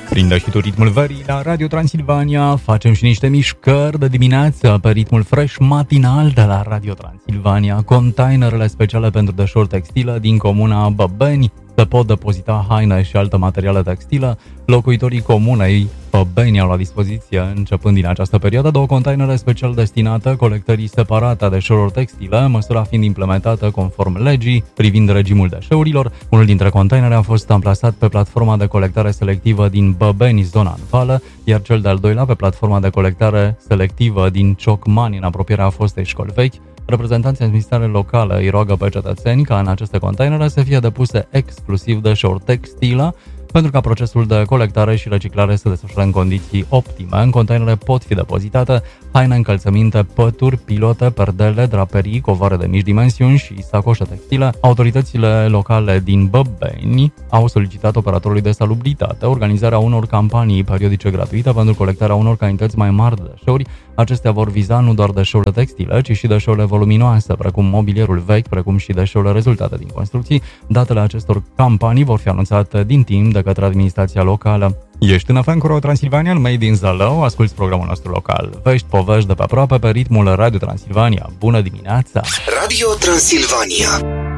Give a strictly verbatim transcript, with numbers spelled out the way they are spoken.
Prinde și tu ritmul verii la Radio Transilvania. Facem și niște mișcări de dimineață pe ritmul fresh matinal de la Radio Transilvania. Containerele speciale pentru deșeuri textile din comuna Băbeni se pot depozita haine și alte materiale textile. Locuitorii comunei Băbeni au la dispoziție, începând din această perioadă, două containere special destinate colectării separate a deșeurilor textile, măsura fiind implementată conform legii privind regimul deșeurilor. Unul dintre containere a fost amplasat pe platforma de colectare selectivă din Băbeni, zona Anvală, iar cel de-al doilea pe platforma de colectare selectivă din Ciocmani, în apropierea fostei școli vechi. Reprezentanții administrare locale îi roagă pe cetățeni ca în aceste containere să fie depuse exclusiv deșeuri textile, pentru ca procesul de colectare și reciclare să desfășoare în condiții optime. În containere pot fi depozitate haine, încălțăminte, pături, pilote, perdele, draperii, covare de mici dimensiuni și sacoșe textile. Autoritățile locale din Băbeni au solicitat operatorului de salubritate organizarea unor campanii periodice gratuite pentru colectarea unor cantități mai mari de deșeuri. Acestea vor viza nu doar deșeurile textile, ci și deșeurile voluminoase, precum mobilierul vechi, precum și deșeurile rezultate din construcții. Datele acestor campanii vor fi anunțate din timp de către administrația locală. Ești în F M cu Radio Transilvania, în Made in Zalău, asculți programul nostru local. Vești, povești de pe aproape pe ritmul Radio Transilvania. Bună dimineața! Radio Transilvania.